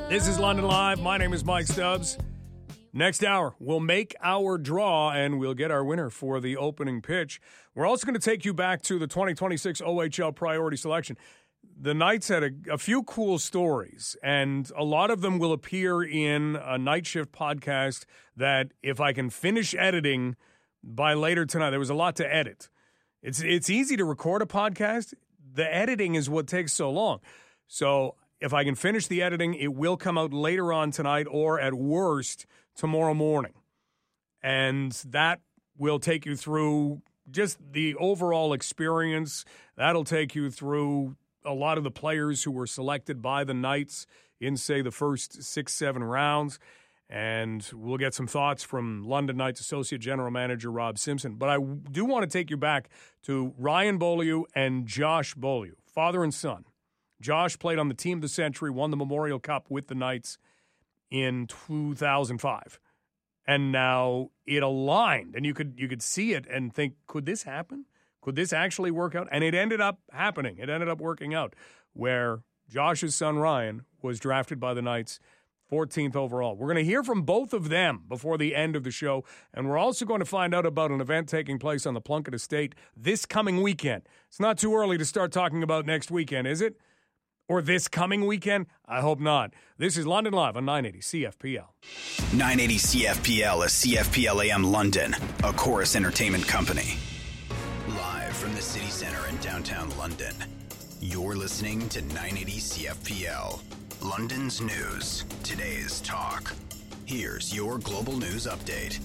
This is London Live. My name is Mike Stubbs. Next hour, we'll make our draw and we'll get our winner for the opening pitch. We're also going to take you back to the 2026 OHL priority selection. The Knights had a few cool stories, and a lot of them will appear in a Night Shift podcast that if I can finish editing by later tonight, there was a lot to edit. It's easy to record a podcast. The editing is what takes so long. So if I can finish the editing, it will come out later on tonight or at worst tomorrow morning. And that will take you through just the overall experience. That'll take you through a lot of the players who were selected by the Knights in, say, the first 6-7 rounds. And we'll get some thoughts from London Knights Associate General Manager Rob Simpson. But I do want to take you back to Ryan Beaulieu and Josh Beaulieu, father and son. Josh played on the Team of the Century, won the Memorial Cup with the Knights in 2005. And now it aligned, and you could see it and think, could this happen? Could this actually work out? And it ended up happening. It ended up working out, where Josh's son Ryan was drafted by the Knights 14th overall. We're going to hear from both of them before the end of the show, and we're also going to find out about an event taking place on the Plunkett Estate this coming weekend. It's not too early to start talking about next weekend, is it? Or this coming weekend? I hope not. This is London Live on 980 CFPL. 980 CFPL is CFPL AM London, a Chorus Entertainment company. Live from the city center in downtown London, you're listening to 980 CFPL. London's news, today's talk. Here's your global news update.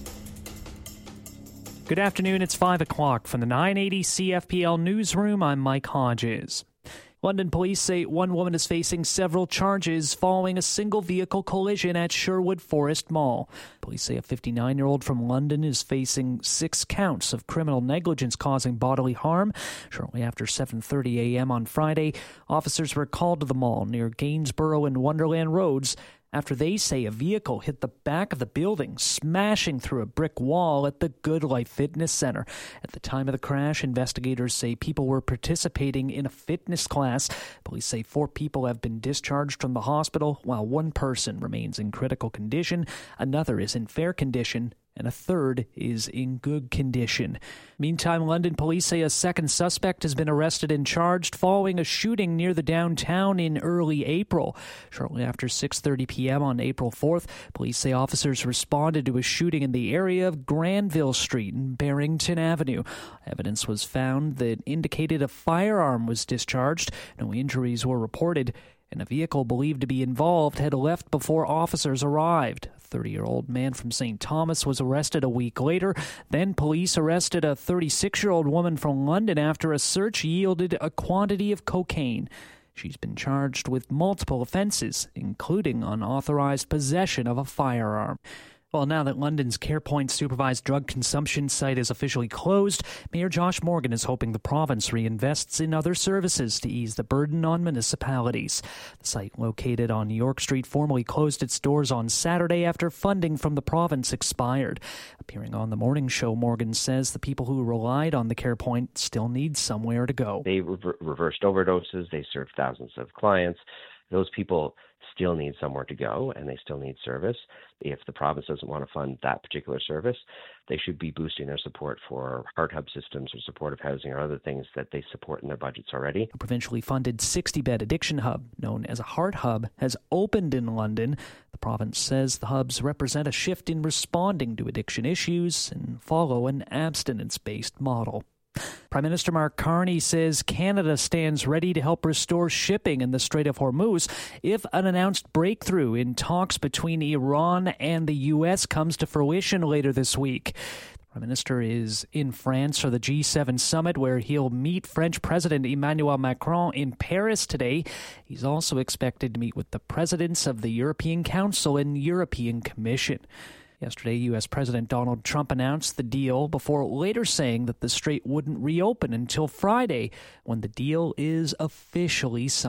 Good afternoon, it's 5 o'clock from the 980 CFPL newsroom. I'm Mike Hodges. London police say one woman is facing several charges following a single-vehicle collision at Sherwood Forest Mall. Police say a 59-year-old from London is facing 6 counts of criminal negligence causing bodily harm. Shortly after 7:30 a.m. on Friday, officers were called to the mall near Gainsborough and Wonderland Roads after they say a vehicle hit the back of the building, smashing through a brick wall at the Good Life Fitness Center. At the time of the crash, investigators say people were participating in a fitness class. Police say 4 people have been discharged from the hospital, while 1 person remains in critical condition, another is in fair condition, and a third is in good condition. Meantime, London police say a second suspect has been arrested and charged following a shooting near the downtown in early April. Shortly after 6:30 p.m. on April 4th, police say officers responded to a shooting in the area of Granville Street and Barrington Avenue. Evidence was found that indicated a firearm was discharged. No injuries were reported, and a vehicle believed to be involved had left before officers arrived. A 30-year-old man from St. Thomas was arrested a week later. Then police arrested a 36-year-old woman from London after a search yielded a quantity of cocaine. She's been charged with multiple offenses, including unauthorized possession of a firearm. Well, now that London's CarePoint supervised drug consumption site is officially closed, Mayor Josh Morgan is hoping the province reinvests in other services to ease the burden on municipalities. The site, located on York Street, formally closed its doors on Saturday after funding from the province expired. Appearing on the morning show, Morgan says the people who relied on the CarePoint still need somewhere to go. They reversed overdoses. They served thousands of clients. Those people still need somewhere to go, and they still need service. If the province doesn't want to fund that particular service, they should be boosting their support for heart hub systems or supportive housing or other things that they support in their budgets already. A provincially funded 60-bed addiction hub, known as a Heart Hub, has opened in London. The province says the hubs represent a shift in responding to addiction issues and follow an abstinence-based model. Prime Minister Mark Carney says Canada stands ready to help restore shipping in the Strait of Hormuz if an announced breakthrough in talks between Iran and the U.S. comes to fruition later this week. The Prime Minister is in France for the G7 summit, where he'll meet French President Emmanuel Macron in Paris today. He's also expected to meet with the presidents of the European Council and European Commission. Yesterday, U.S. President Donald Trump announced the deal before later saying that the strait wouldn't reopen until Friday, when the deal is officially signed.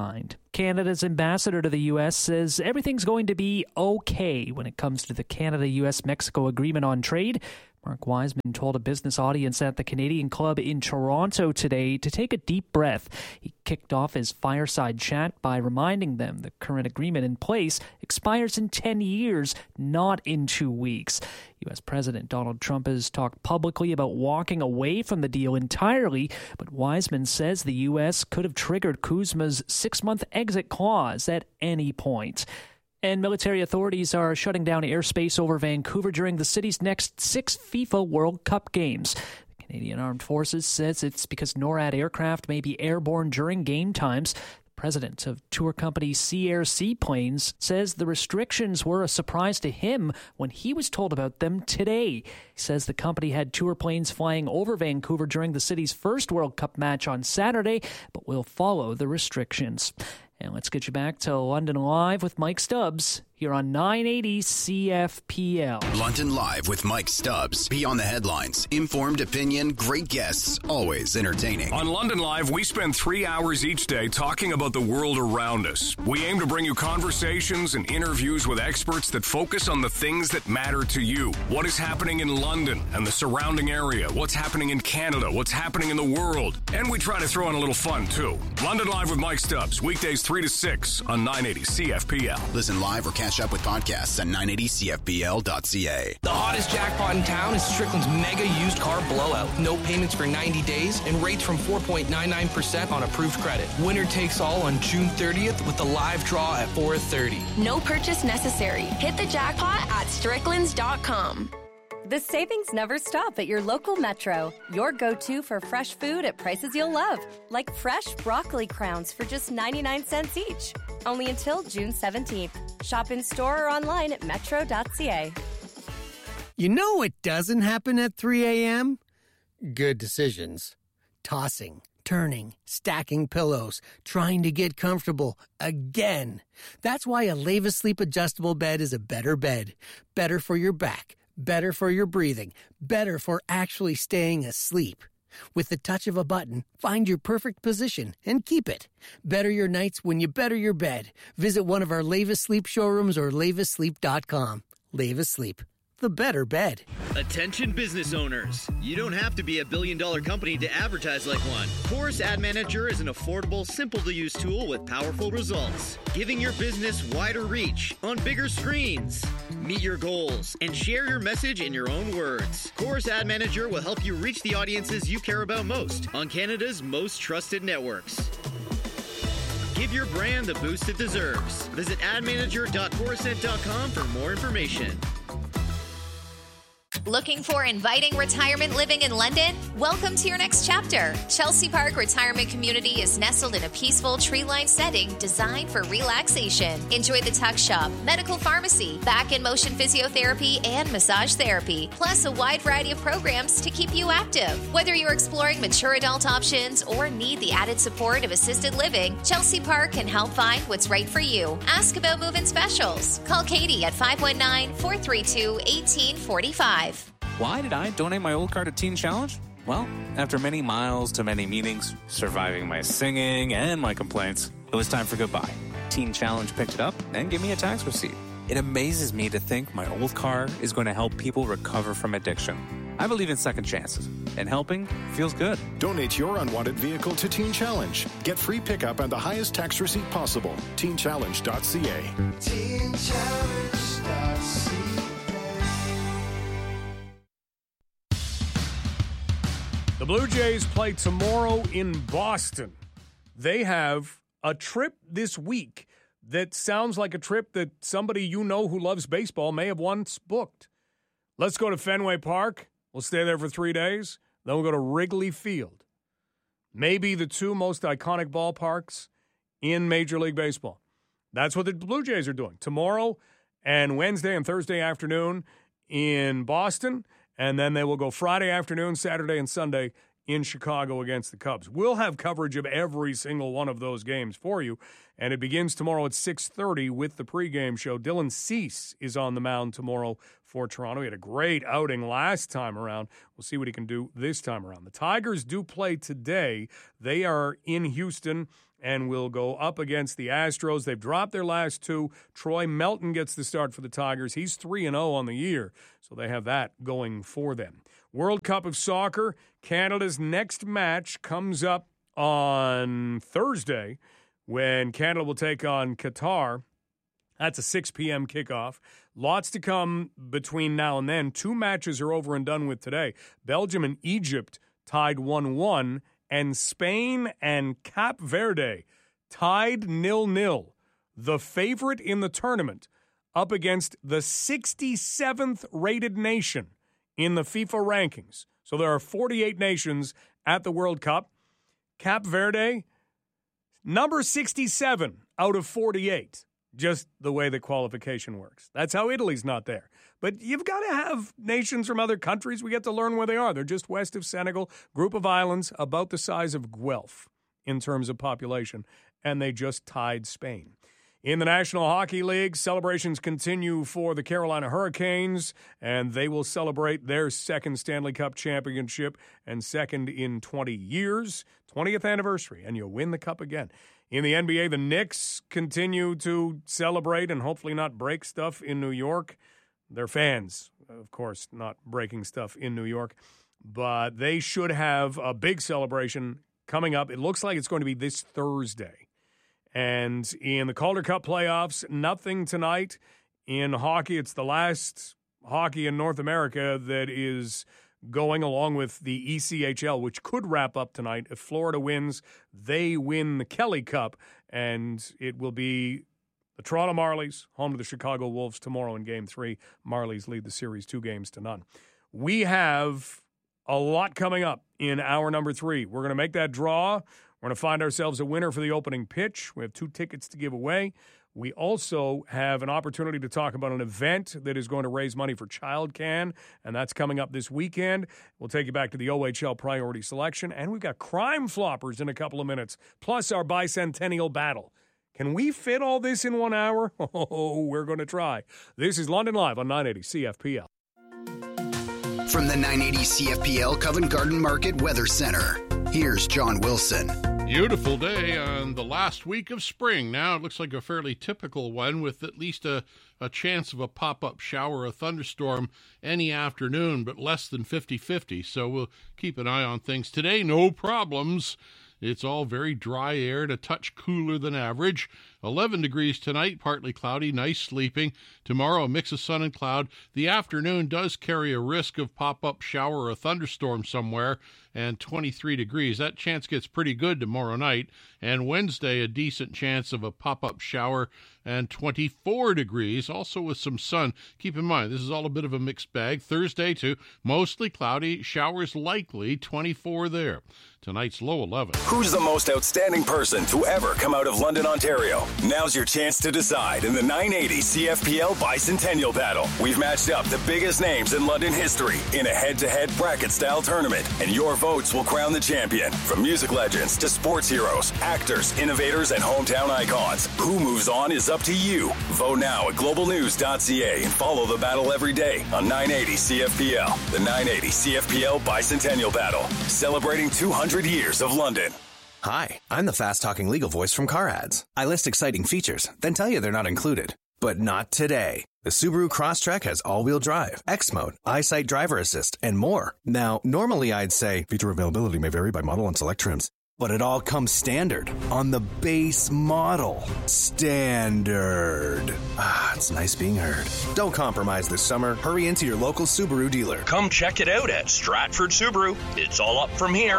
Canada's ambassador to the U.S. says everything's going to be okay when it comes to the Canada-U.S.-Mexico agreement on trade. Mark Wiseman told a business audience at the Canadian Club in Toronto today to take a deep breath. He kicked off his fireside chat by reminding them the current agreement in place expires in 10 years, not in 2 weeks. U.S. President Donald Trump has talked publicly about walking away from the deal entirely, but Wiseman says the U.S. could have triggered Kuzma's 6-month exit clause at any point. And military authorities are shutting down airspace over Vancouver during the city's next 6 FIFA World Cup games. The Canadian Armed Forces says it's because NORAD aircraft may be airborne during game times. The president of tour company Sea Air Seaplanes says the restrictions were a surprise to him when he was told about them today. He says the company had tour planes flying over Vancouver during the city's first World Cup match on Saturday, but will follow the restrictions. And let's get you back to London Live with Mike Stubbs here on 980 CFPL. London Live with Mike Stubbs. Beyond the headlines, informed opinion, great guests, always entertaining. On London Live, we spend 3 hours each day talking about the world around us. We aim to bring you conversations and interviews with experts that focus on the things that matter to you. What is happening in London and the surrounding area? What's happening in Canada? What's happening in the world? And we try to throw in a little fun, too. London Live with Mike Stubbs, weekdays 3 to 6 on 980 CFPL. Listen live or catch up with podcasts at 980CFPL.ca. The hottest jackpot in town is Strickland's mega used car blowout. No payments for 90 days and rates from 4.99% on approved credit. Winner takes all on June 30th with the live draw at 4:30. No purchase necessary. Hit the jackpot at Stricklands.com. The savings never stop at your local Metro. Your go-to for fresh food at prices you'll love. Like fresh broccoli crowns for just 99 cents each. Only until June 17th. Shop in store or online at metro.ca. You know what doesn't happen at 3 a.m.? Good decisions. Tossing, turning, stacking pillows, trying to get comfortable again. That's why a Leva Sleep adjustable bed is a better bed. Better for your back. Better for your breathing, better for actually staying asleep. With the touch of a button, find your perfect position and keep it. Better your nights when you better your bed. Visit one of our Leva Sleep showrooms or levasleep.com. Leva Sleep, the better bed. Attention business owners. You don't have to be a billion-dollar company to advertise like one. Chorus Ad Manager is an affordable, simple-to-use tool with powerful results, giving your business wider reach on bigger screens. Meet your goals and share your message in your own words. Chorus Ad Manager will help you reach the audiences you care about most on Canada's most trusted networks. Give your brand the boost it deserves. Visit admanager.chorused.com for more information. Looking for inviting retirement living in London? Welcome to your next chapter. Chelsea Park Retirement Community is nestled in a peaceful tree-lined setting designed for relaxation. Enjoy the tuck shop, medical pharmacy, back and motion physiotherapy, and massage therapy, plus a wide variety of programs to keep you active. Whether you're exploring mature adult options or need the added support of assisted living, Chelsea Park can help find what's right for you. Ask about move-in specials. Call Katie at 519-432-1845. Why did I donate my old car to Teen Challenge? Well, after many miles to many meetings, surviving my singing and my complaints, it was time for goodbye. Teen Challenge picked it up and gave me a tax receipt. It amazes me to think my old car is going to help people recover from addiction. I believe in second chances, and helping feels good. Donate your unwanted vehicle to Teen Challenge. Get free pickup and the highest tax receipt possible. TeenChallenge.ca. TeenChallenge.ca. The Blue Jays play tomorrow in Boston. They have a trip this week that sounds like a trip that somebody you know who loves baseball may have once booked. Let's go to Fenway Park. We'll stay there for 3 days. Then we'll go to Wrigley Field. Maybe the two most iconic ballparks in Major League Baseball. That's what the Blue Jays are doing. Tomorrow and Wednesday and Thursday afternoon in Boston. And then they will go Friday afternoon, Saturday, and Sunday in Chicago against the Cubs. We'll have coverage of every single one of those games for you. And it begins tomorrow at 6:30 with the pregame show. Dylan Cease is on the mound tomorrow for Toronto. He had a great outing last time around. We'll see what he can do this time around. The Tigers do play today. They are in Houston and will go up against the Astros. They've dropped their last two. Troy Melton gets the start for the Tigers. He's 3-0 on the year, so they have that going for them. World Cup of Soccer, Canada's next match comes up on Thursday when Canada will take on Qatar. That's a 6 p.m. kickoff. Lots to come between now and then. 2 matches are over and done with today. Belgium and Egypt tied 1-1, and Spain and Cape Verde tied 0-0. The favorite in the tournament up against the 67th rated nation in the FIFA rankings. So there are 48 nations at the World Cup. Cape Verde, number 67 out of 48. Just the way the qualification works. That's how Italy's not there. But you've got to have nations from other countries. We get to learn where they are. They're just west of Senegal, group of islands about the size of Guelph in terms of population, and they just tied Spain. In the National Hockey League, celebrations continue for the Carolina Hurricanes, and they will celebrate their second Stanley Cup championship and second in 20 years, 20th anniversary, and you'll win the cup again. In the NBA, the Knicks continue to celebrate and hopefully not break stuff in New York. Their fans, of course, not breaking stuff in New York, but they should have a big celebration coming up. It looks like it's going to be this Thursday. And in the Calder Cup playoffs, nothing tonight. In hockey, it's the last hockey in North America that is going along with the ECHL, which could wrap up tonight. If Florida wins, they win the Kelly Cup, and it will be the Toronto Marlies, home to the Chicago Wolves tomorrow in Game 3. Marlies lead the series 2-0. We have a lot coming up in hour number 3. We're going to make that draw. We're going to find ourselves a winner for the opening pitch. We have 2 tickets to give away. We also have an opportunity to talk about an event that is going to raise money for ChildCan, and that's coming up this weekend. We'll take you back to the OHL priority selection, and we've got Crime Floppers in a couple of minutes, plus our bicentennial battle. Can we fit all this in 1 hour? Oh, we're going to try. This is London Live on 980 CFPL. From the 980 CFPL Covent Garden Market Weather Center, here's John Wilson. Beautiful day on the last week of spring. Now it looks like a fairly typical one with at least a chance of a pop-up shower, a thunderstorm any afternoon, but less than 50-50. So we'll keep an eye on things. Today, no problems. It's all very dry air and a touch cooler than average. 11 degrees tonight, partly cloudy, nice sleeping. Tomorrow, a mix of sun and cloud. The afternoon does carry a risk of pop-up shower or a thunderstorm somewhere, and 23 degrees. That chance gets pretty good tomorrow night. And Wednesday, a decent chance of a pop-up shower and 24 degrees, also with some sun. Keep in mind, this is all a bit of a mixed bag. Thursday, too, mostly cloudy, showers likely, 24 there. Tonight's low 11. Who's the most outstanding person to ever come out of London, Ontario? Now's your chance to decide in the 980 CFPL Bicentennial Battle. We've matched up the biggest names in London history in a head-to-head bracket-style tournament, and your votes will crown the champion. From music legends to sports heroes, actors, innovators, and hometown icons. Who moves on is up to you. Vote now at globalnews.ca and follow the battle every day on 980 CFPL. The 980 CFPL Bicentennial Battle, celebrating 200 years of London. Hi, I'm the fast-talking legal voice from Car Ads. I list exciting features, then tell you they're not included. But not today. The Subaru Crosstrek has all-wheel drive, X-Mode, EyeSight Driver Assist, and more. Now, normally I'd say feature availability may vary by model and select trims. But it all comes standard on the base model. Standard. Ah, it's nice being heard. Don't compromise this summer. Hurry into your local Subaru dealer. Come check it out at Stratford Subaru. It's all up from here.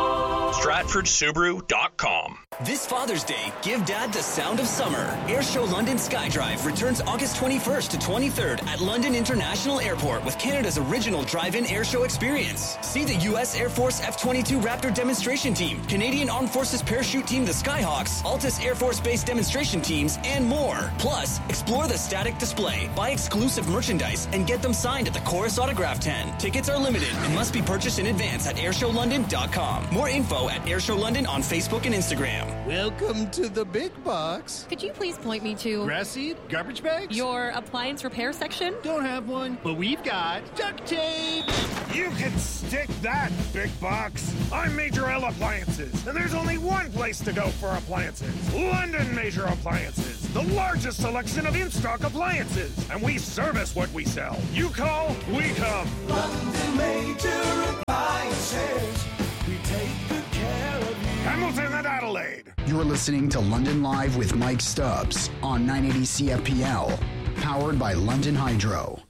StratfordSubaru.com. This Father's Day, give Dad the sound of summer. Airshow London Skydrive returns August 21st to 23rd at London International Airport with Canada's original drive-in airshow experience. See the U.S. Air Force F-22 Raptor demonstration team, Canadian Armed Forces parachute team, the Skyhawks, Altus Air Force Base demonstration teams, and more. Plus, explore the static display, buy exclusive merchandise, and get them signed at the Chorus Autograph Tent. Tickets are limited and must be purchased in advance at airshowlondon.com. More info at Airshow London on Facebook and Instagram. Welcome to the big box. Could you please point me to Grass seed? Garbage bags? your appliance repair section? Don't have one, but we've got duct tape. You can stick that, big box. I'm Major L Appliances, and there's only one place to go for appliances. London Major Appliances, the largest selection of in-stock appliances. And we service what we sell. You call, we come. London Major Appliances. We take good care of you. Hamilton and Adelaide. You're listening to London Live with Mike Stubbs on 980 CFPL, powered by London Hydro.